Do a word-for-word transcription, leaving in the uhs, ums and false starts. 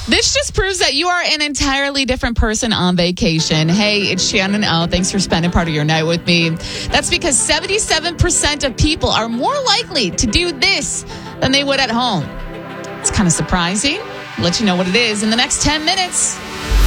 This just proves that you are an entirely different person on vacation. Hey, it's Shannon O. Thanks for spending part of your night with me. That's because seventy-seven percent of people are more likely to do this than they would at home. It's kind of surprising. I'll let you know what it is in the next ten minutes.